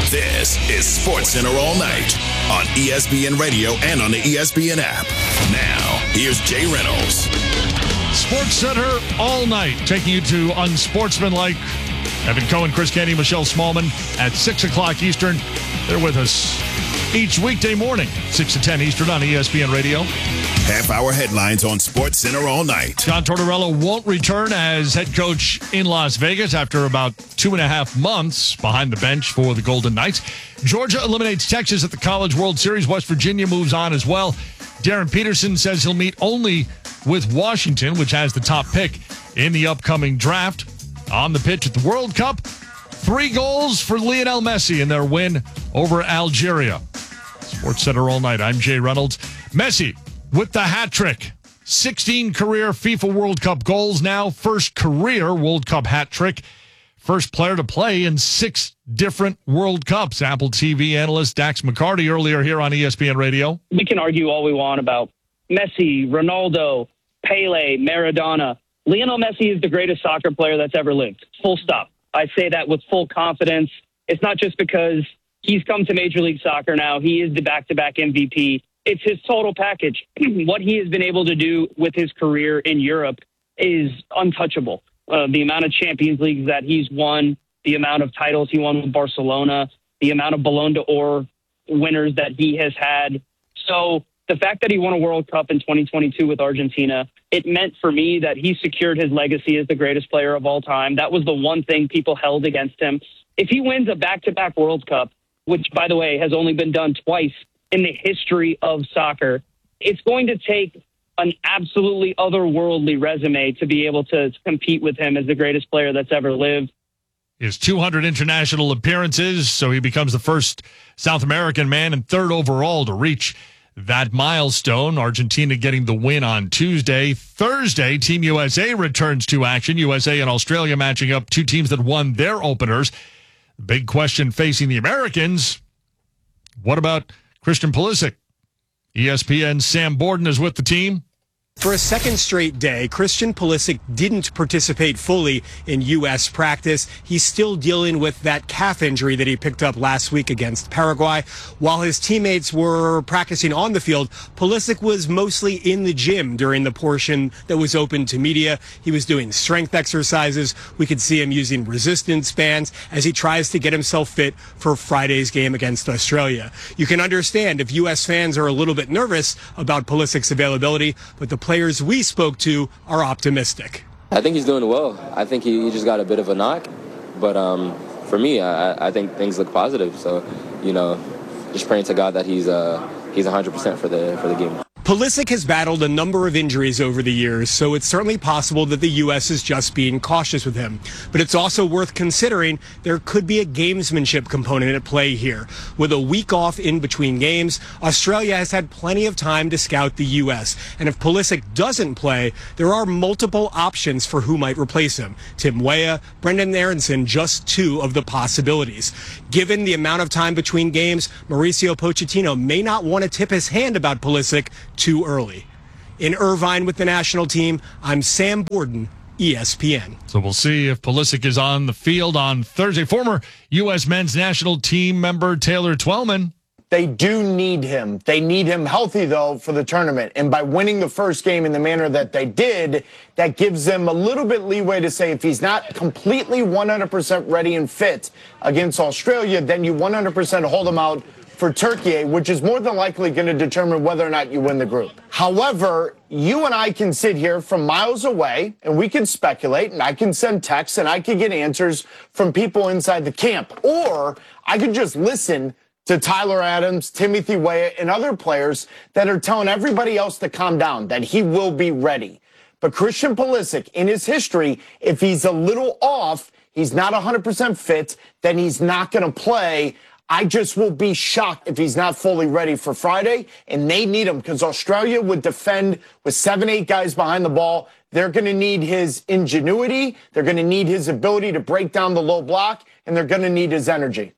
This is SportsCenter All Night on ESPN Radio and on the ESPN app. Now, here's Jay Reynolds. SportsCenter All Night, taking you to unsportsmanlike. Evan Cohen, Chris Canty, Michelle Smallman at 6 o'clock Eastern. They're with us each weekday morning, 6 to 10 Eastern on ESPN Radio. Half-hour headlines on SportsCenter All Night. John Tortorella won't return as head coach in Las Vegas after about 2.5 months behind the bench for the Golden Knights. Georgia eliminates Texas at the College World Series. West Virginia moves on as well. Darren Peterson says he'll meet only with Washington, which has the top pick in the upcoming draft. On the pitch at the World Cup, 3 goals for Lionel Messi in their win over Algeria. SportsCenter All Night. I'm Jay Reynolds. Messi with the hat trick. 16 career FIFA World Cup goals now. First career World Cup hat trick. First player to play in 6 different World Cups. Apple TV analyst Dax McCarty earlier here on ESPN Radio. We can argue all we want about Messi, Ronaldo, Pele, Maradona. Lionel Messi is the greatest soccer player that's ever lived. Full stop. I say that with full confidence. It's not just because he's come to Major League Soccer now. He is the back-to-back MVP. It's his total package. What he has been able to do with his career in Europe is untouchable. The amount of Champions Leagues that he's won, the amount of titles he won with Barcelona, the amount of Ballon d'Or winners that he has had. So the fact that he won a World Cup in 2022 with Argentina, it meant for me that he secured his legacy as the greatest player of all time. That was the one thing people held against him. If he wins a back-to-back World Cup, which, by the way, has only been done twice in the history of soccer, it's going to take an absolutely otherworldly resume to be able to compete with him as the greatest player that's ever lived. His 200 international appearances, so he becomes the first South American man and third overall to reach that milestone. Argentina getting the win on Tuesday. Thursday, Team USA returns to action. USA and Australia matching up, 2 teams that won their openers. The big question facing the Americans, what about Christian Pulisic? ESPN's Sam Borden is with the team. For a second straight day, Christian Pulisic didn't participate fully in U.S. practice. He's still dealing with that calf injury that he picked up last week against Paraguay. While his teammates were practicing on the field, Pulisic was mostly in the gym during the portion that was open to media. He was doing strength exercises. We could see him using resistance bands as he tries to get himself fit for Friday's game against Australia. You can understand if U.S. fans are a little bit nervous about Pulisic's availability, but the players we spoke to are optimistic. I think he's doing well. I think he just got a bit of a knock. But for me, I think things look positive. So, just praying to God that he's 100% for the game. Pulisic has battled a number of injuries over the years, so it's certainly possible that the U.S. is just being cautious with him. But it's also worth considering there could be a gamesmanship component at play here. With a week off in between games, Australia has had plenty of time to scout the U.S. And if Pulisic doesn't play, there are multiple options for who might replace him. Tim Weah, Brendan Aronson, just 2 of the possibilities. Given the amount of time between games, Mauricio Pochettino may not want to tip his hand about Pulisic too early. In Irvine with the national team, I'm Sam Borden, ESPN. So we'll see if Pulisic is on the field on Thursday. Former U.S. men's national team member Taylor Twellman. They do need him. They need him healthy, though, for the tournament. And by winning the first game in the manner that they did, that gives them a little bit leeway to say if he's not completely 100% ready and fit against Australia, then you 100% hold him out for Turkey, which is more than likely going to determine whether or not you win the group. However, you and I can sit here from miles away and we can speculate, and I can send texts and I can get answers from people inside the camp. Or I could just listen to Tyler Adams, Timothy Weah, and other players that are telling everybody else to calm down, that he will be ready. But Christian Pulisic, in his history, if he's a little off, he's not 100% fit, then he's not going to play. I just will be shocked if he's not fully ready for Friday, and they need him because Australia would defend with 7-8 guys behind the ball. They're going to need his ingenuity. They're going to need his ability to break down the low block, and they're going to need his energy.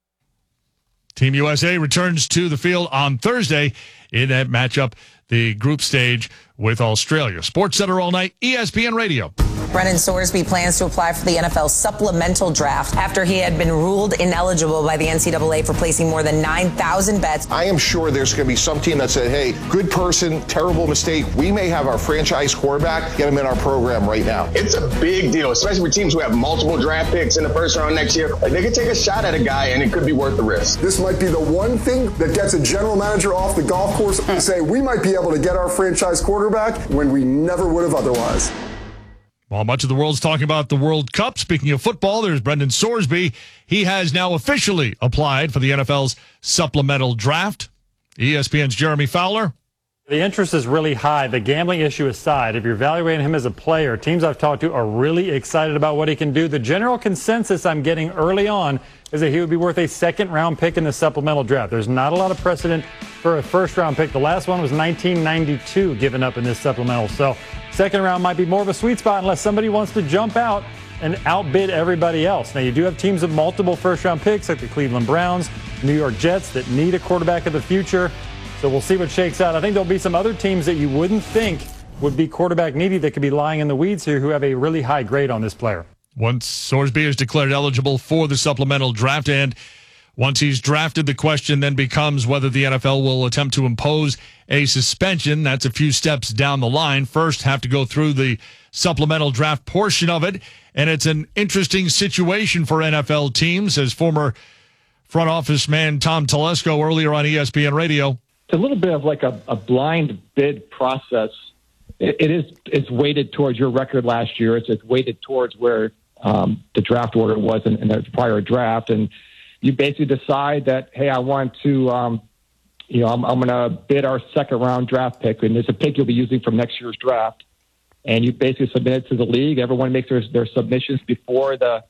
Team USA returns to the field on Thursday in that matchup, the group stage with Australia. SportsCenter All Night, ESPN Radio. Brennan Sorsby plans to apply for the NFL supplemental draft after he had been ruled ineligible by the NCAA for placing more than 9,000 bets. I am sure there's going to be some team that said, hey, good person, terrible mistake. We may have our franchise quarterback, get him in our program right now. It's a big deal, especially with teams who have multiple draft picks in the first round next year. Like, they could take a shot at a guy, and it could be worth the risk. This might be the one thing that gets a general manager off the golf course and say, we might be able to get our franchise quarterback when we never would have otherwise. While much of the world's talking about the World Cup, speaking of football, there's Brendan Sorsby. He has now officially applied for the NFL's supplemental draft. ESPN's Jeremy Fowler. The interest is really high. The gambling issue aside, if you're evaluating him as a player, teams I've talked to are really excited about what he can do. The general consensus I'm getting early on is that he would be worth a second-round pick in the supplemental draft. There's not a lot of precedent for a first-round pick. The last one was 1992 given up in this supplemental. So second round might be more of a sweet spot unless somebody wants to jump out and outbid everybody else. Now, you do have teams with multiple first-round picks like the Cleveland Browns, New York Jets that need a quarterback of the future. So we'll see what shakes out. I think there'll be some other teams that you wouldn't think would be quarterback needy that could be lying in the weeds here who have a really high grade on this player. Once Sorsby is declared eligible for the supplemental draft, and once he's drafted, the question then becomes whether the NFL will attempt to impose a suspension. That's a few steps down the line. First, have to go through the supplemental draft portion of it, and it's an interesting situation for NFL teams, as former front office man Tom Telesco earlier on ESPN Radio. It's a little bit of like a blind bid process. It's weighted towards your record last year. It's weighted towards where the draft order was in the prior draft, and you basically decide that, hey, I want to, I'm going to bid our second round draft pick, and it's a pick you'll be using from next year's draft, and you basically submit it to the league. Everyone makes their submissions before the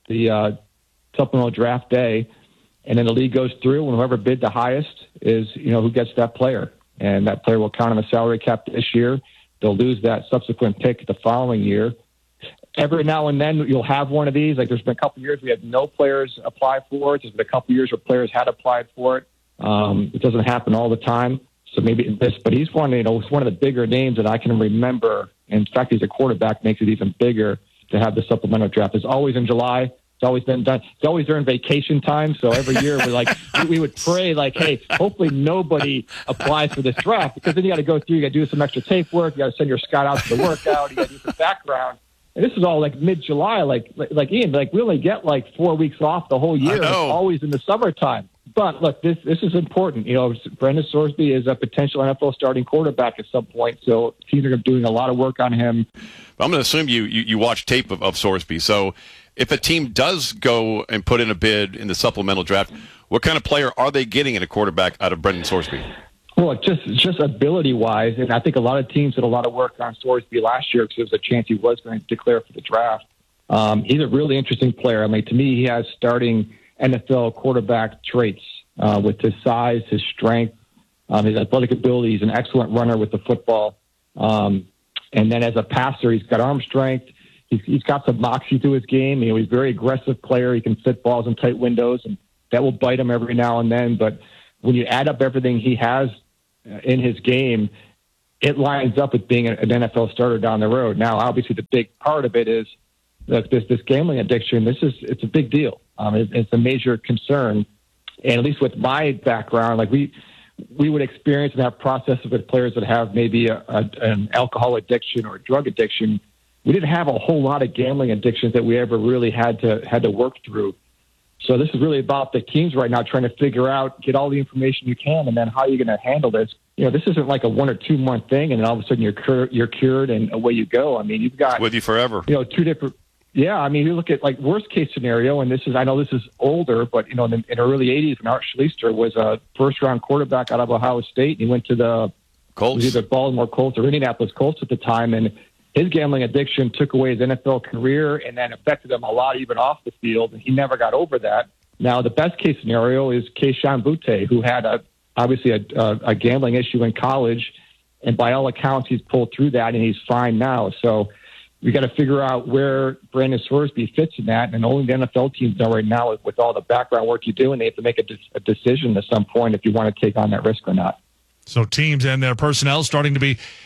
supplemental draft day. And then the league goes through, and whoever bid the highest is, who gets that player. And that player will count on the salary cap this year. They'll lose that subsequent pick the following year. Every now and then you'll have one of these. Like there's been a couple of years we had no players apply for it. There's been a couple of years where players had applied for it. It doesn't happen all the time. So maybe this, but he's one of the bigger names that I can remember. In fact, he's a quarterback, makes it even bigger to have the supplemental draft. It's always in July. It's always been done. It's always during vacation time. So every year we would pray hey, hopefully nobody applies for this draft, because then you got to go through, you got to do some extra tape work. You got to send your scout out to the workout. You got to do some background. And this is all mid-July, like Ian, we only get 4 weeks off the whole year. It's always in the summertime. But look, this is important. Brendan Sorsby is a potential NFL starting quarterback at some point. So teams are doing a lot of work on him. I'm going to assume you watch tape of Sorsby. So if a team does go and put in a bid in the supplemental draft, what kind of player are they getting in a quarterback out of Brendan Sorsby? Well, just ability-wise, and I think a lot of teams did a lot of work on Sorsby last year because there was a chance he was going to declare for the draft. He's a really interesting player. I mean, to me, he has starting NFL quarterback traits with his size, his strength, his athletic ability. He's an excellent runner with the football. And then as a passer, he's got arm strength. He's got some moxie to his game. He's a very aggressive player. He can fit balls in tight windows, and that will bite him every now and then. But when you add up everything he has in his game, it lines up with being an NFL starter down the road. Now, obviously, the big part of it is that this gambling addiction. It's a big deal. It's a major concern, and at least with my background, we would experience that process with players that have maybe an alcohol addiction or a drug addiction. We didn't have a whole lot of gambling addictions that we ever really had to work through. So this is really about the teams right now trying to figure out, get all the information you can, and then how you're going to handle this. This isn't like a 1 or 2 month thing, and then all of a sudden you're cured and away you go. I mean, you've got with you forever. Two different. Yeah, I mean, you look at worst case scenario, and I know this is older, but in the early '80s, when Art Schlichter was a first round quarterback out of Ohio State, he went to the Colts, either Baltimore Colts or Indianapolis Colts at the time, and his gambling addiction took away his NFL career and then affected him a lot even off the field, and he never got over that. Now, the best case scenario is Kayshon Boutte, who had obviously a gambling issue in college, and by all accounts, he's pulled through that, and he's fine now. So we got to figure out where Brandon Sorsby fits in that, and only the NFL teams know right now with all the background work you do, and they have to make a decision at some point if you want to take on that risk or not. So teams and their personnel starting to be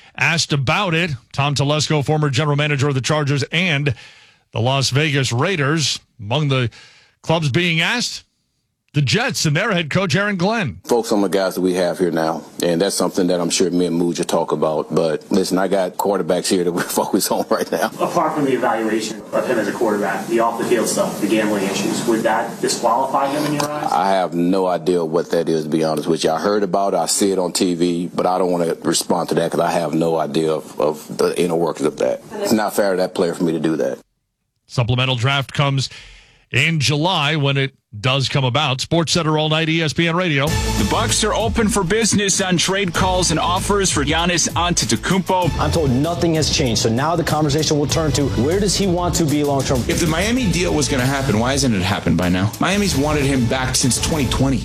asked about it. Tom Telesco, former general manager of the Chargers and the Las Vegas Raiders, among the clubs being asked, the Jets and their head coach, Aaron Glenn. Focus on the guys that we have here now, and that's something that I'm sure me and Mooj will talk about. But listen, I got quarterbacks here that we're focused on right now. Apart from the evaluation of him as a quarterback, the off-the-field stuff, the gambling issues, would that disqualify him in your eyes? I have no idea what that is, to be honest with you. I heard about it, I see it on TV, but I don't want to respond to that because I have no idea of the inner workings of that. It's not fair to that player for me to do that. Supplemental draft comes in July when it does come about. SportsCenter All Night, ESPN Radio. The Bucks are open for business on trade calls and offers for Giannis Antetokounmpo. I'm told nothing has changed, so now the conversation will turn to where does he want to be long term? If the Miami deal was going to happen, why hasn't it happened by now? Miami's wanted him back since 2020.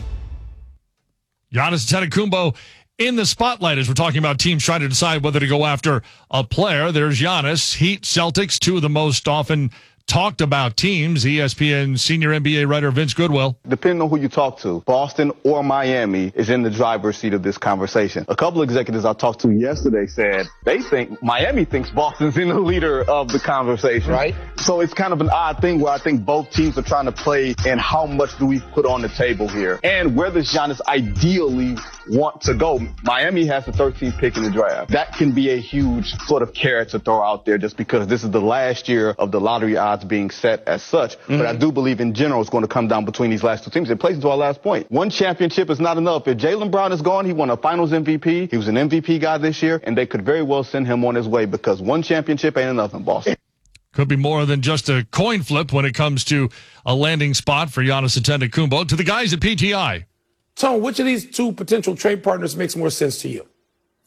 Giannis Antetokounmpo in the spotlight as we're talking about teams trying to decide whether to go after a player. There's Giannis, Heat, Celtics, two of the most often talked about teams. ESPN senior NBA writer Vince Goodwill. Depending on who you talk to, Boston or Miami is in the driver's seat of this conversation. A couple of executives I talked to yesterday said they think Miami thinks Boston's in the leader of the conversation. Right. So it's kind of an odd thing where I think both teams are trying to play and how much do we put on the table here and where does Giannis ideally want to go. Miami has the 13th pick in the draft. That can be a huge sort of carrot to throw out there just because this is the last year of the lottery odds being set as such. Mm-hmm. But I do believe in general it's going to come down between these last two teams. It plays into our last point. One championship is not enough. If Jaylen Brown is gone, he won a finals MVP. He was an MVP guy this year, and they could very well send him on his way because one championship ain't enough in Boston. Could be more than just a coin flip when it comes to a landing spot for Giannis Antetokounmpo. To the guys at PTI. Tone, which of these two potential trade partners makes more sense to you?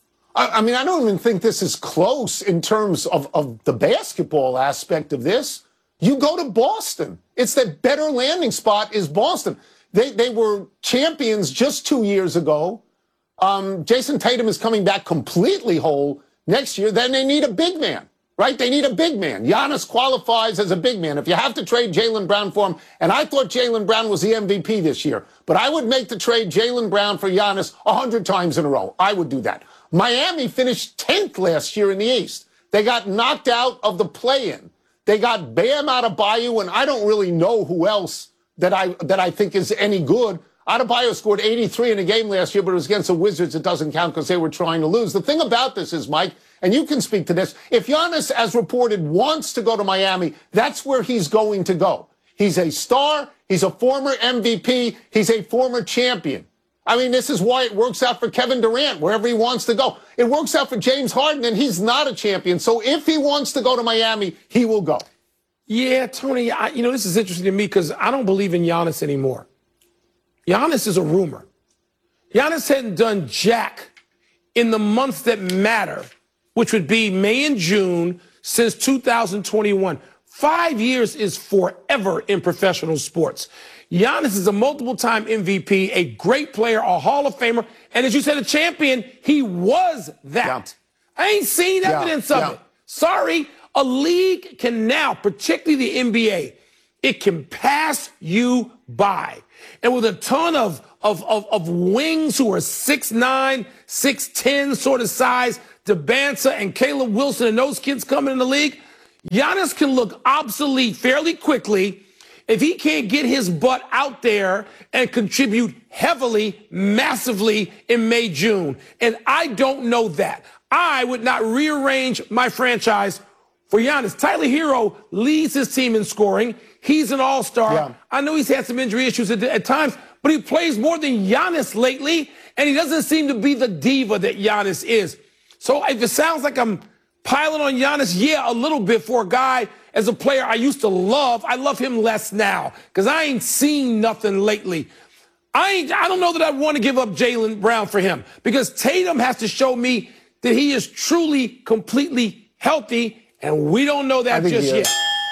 I mean, I don't even think this is close in terms of the basketball aspect of this. You go to Boston. It's the better landing spot is Boston. They were champions just 2 years ago. Jason Tatum is coming back completely whole next year. Then they need a big man, right? They need a big man. Giannis qualifies as a big man. If you have to trade Jaylen Brown for him, and I thought Jaylen Brown was the MVP this year, but I would make the trade Jaylen Brown for Giannis 100 times in a row. I would do that. Miami finished 10th last year in the East. They got knocked out of the play-in. They got Bam Adebayo, and I don't really know who else that I think is any good. Adebayo scored 83 in a game last year, but it was against the Wizards. It doesn't count because they were trying to lose. The thing about this is, Mike, and you can speak to this, if Giannis, as reported, wants to go to Miami, that's where he's going to go. He's a star. He's a former MVP. He's a former champion. I mean, this is why it works out for Kevin Durant, wherever he wants to go. It works out for James Harden, and he's not a champion. So if he wants to go to Miami, he will go. Yeah, Tony, this is interesting to me because I don't believe in Giannis anymore. Giannis is a rumor. Giannis hadn't done jack in the months that matter, which would be May and June since 2021. 5 years is forever in professional sports. Giannis is a multiple-time MVP, a great player, a Hall of Famer, and as you said, a champion. He was that. Yeah. I ain't seen evidence of it. Sorry. A league can now, particularly the NBA, it can pass you by. And with a ton of wings who are 6'9", 6'10", sort of size, DeBanza and Caleb Wilson and those kids coming in the league, Giannis can look obsolete fairly quickly if he can't get his butt out there and contribute heavily, massively in May, June. And I don't know that. I would not rearrange my franchise for Giannis. Tyler Hero leads his team in scoring. He's an all-star. Yeah. I know he's had some injury issues at times, but he plays more than Giannis lately, and he doesn't seem to be the diva that Giannis is. So if it sounds like I'm piling on Giannis, yeah, a little bit for a guy as a player I used to love. I love him less now because I ain't seen nothing lately. I don't know that I want to give up Jaylen Brown for him because Tatum has to show me that he is truly, completely healthy, and we don't know that just yet.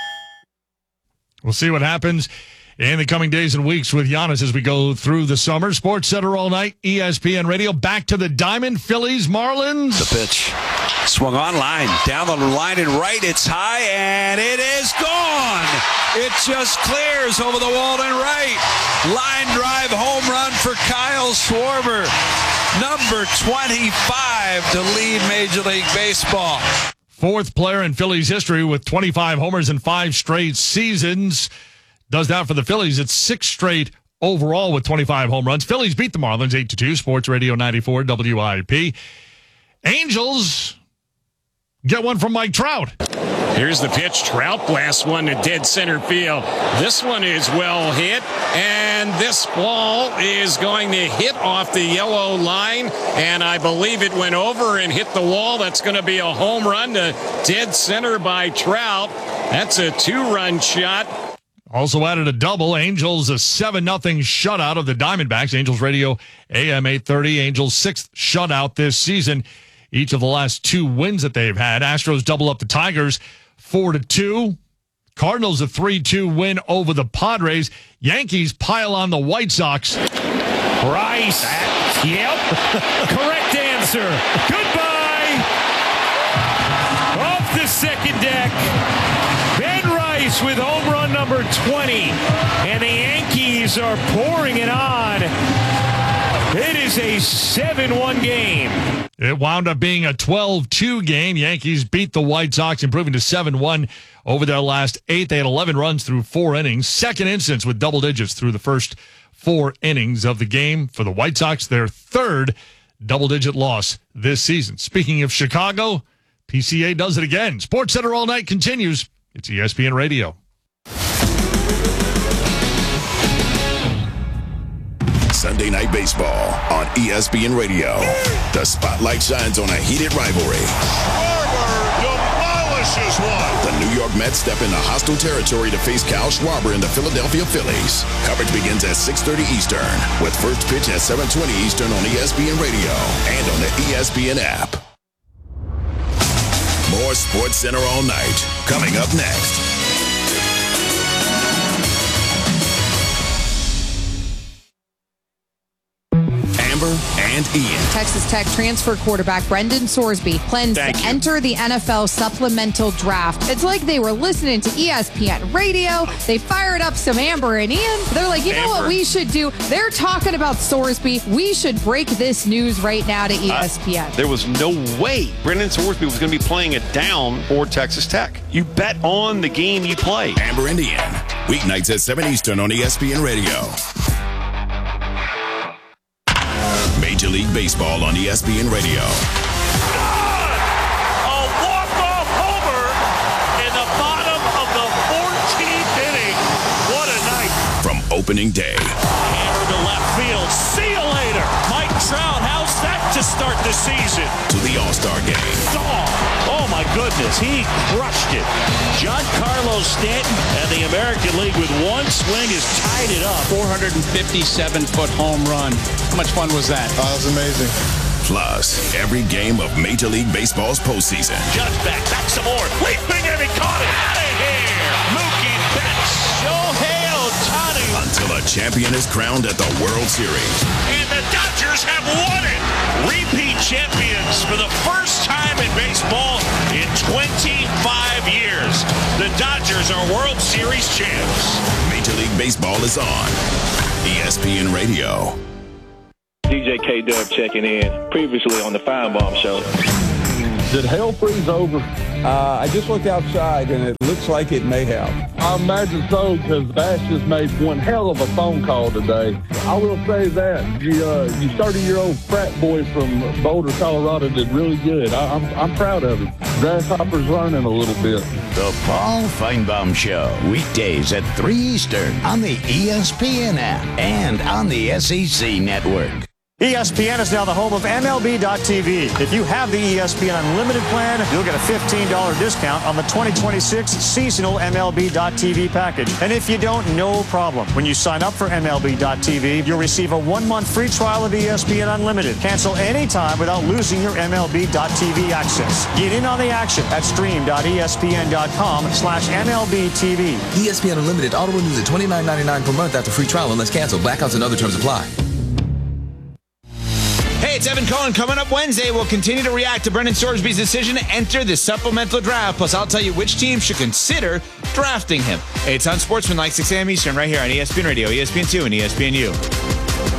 We'll see what happens in the coming days and weeks with Giannis as we go through the summer. SportsCenter All Night, ESPN Radio. Back to the diamond. Phillies, Marlins. The pitch. Swung on line. Down the line and right. It's high, and it is gone. It just clears over the wall and right. Line drive home run for Kyle Schwarber. number 25 to lead Major League Baseball. Fourth player in Phillies history with 25 homers in 5 straight seasons. Does that for the Phillies. It's 6 straight overall with 25 home runs. Phillies beat the Marlins 8-2. Sports Radio 94 WIP. Angels get one from Mike Trout. Here's the pitch. Trout blasts one to dead center field. This one is well hit, and this ball is going to hit off the yellow line, and I believe it went over and hit the wall. That's going to be a home run to dead center by Trout. That's a 2-run shot. Also added a double. Angels a 7-0 shutout of the Diamondbacks. Angels Radio AM 830. Angels 6th shutout this season. Each of the last 2 wins that they've had. Astros double up the Tigers 4-2. Cardinals a 3-2 win over the Padres. Yankees pile on the White Sox. Rice. Yep. Correct answer. Goodbye. Off the second deck. Ben Rice with home run number 20. And the Yankees are pouring it on. It is a 7-1 game. It wound up being a 12-2 game. Yankees beat the White Sox, improving to 7-1 over their last 8. They had 11 runs through 4 innings. Second instance with double digits through the first 4 innings of the game for the White Sox. Their 3rd double-digit loss this season. Speaking of Chicago, PCA does it again. Sports Center All Night continues. It's ESPN Radio. Sunday Night Baseball on ESPN Radio. The spotlight shines on a heated rivalry. Schwarber demolishes one. The New York Mets step into hostile territory to face Kyle Schwarber and the Philadelphia Phillies. Coverage begins at 6:30 Eastern, with first pitch at 7:20 Eastern on ESPN Radio and on the ESPN app. More Sports Center All Night coming up next. Amber and Ian. Texas Tech transfer quarterback Brendan Sorsby plans to enter the NFL supplemental draft. It's like they were listening to ESPN radio. They fired up some Amber and Ian. They're like, you know what we should do? They're talking about Sorsby. We should break this news right now to ESPN. There was no way Brendan Sorsby was going to be playing it down for Texas Tech. You bet on the game you play. Amber and Ian. Weeknights at 7 Eastern on ESPN Radio. Major League Baseball on ESPN Radio. A walk-off homer in the bottom of the 14th inning. What a night. From opening day. Hammer to left field. See you later. Mike Trout, how's that to start the season? To the All-Star game. Oh, my goodness. He crushed it. Giancarlo Stanton and the American League with one swing has tied it up. 457-foot home run. How much fun was that? That was amazing. Plus, every game of Major League Baseball's postseason. Judge back some more. Leaping and he caught it. Out of here. Mookie Betts. Shohei Ohtani. Until a champion is crowned at the World Series. And the Dodgers have won it. Repeat champions for the first time in baseball in 25 years. The Dodgers are World Series champs. Major League Baseball is on ESPN Radio. DJ K-Dub checking in, previously on the Feinbaum Show. Did hell freeze over? I just looked outside, and it looks like it may have. I imagine so, because Bash just made one hell of a phone call today. I will say that. You 30-year-old frat boy from Boulder, Colorado did really good. I'm proud of him. Grasshopper's learning a little bit. The Paul Feinbaum Show, weekdays at 3 Eastern on the ESPN app and on the SEC Network. ESPN is now the home of MLB.tv. If you have the ESPN Unlimited plan, you'll get a $15 discount on the 2026 seasonal MLB.tv package. And if you don't, no problem. When you sign up for MLB.tv, you'll receive a 1-month free trial of ESPN Unlimited. Cancel anytime without losing your MLB.tv access. Get in on the action at stream.espn.com/MLBTV. ESPN Unlimited auto renews at $29.99 per month after free trial unless canceled. Blackouts and other terms apply. Hey, it's Evan Cohen. Coming up Wednesday, we'll continue to react to Brendan Sorsby's decision to enter the supplemental draft. Plus, I'll tell you which team should consider drafting him. It's on Sportsman like 6 a.m. Eastern right here on ESPN Radio, ESPN2, and ESPNU.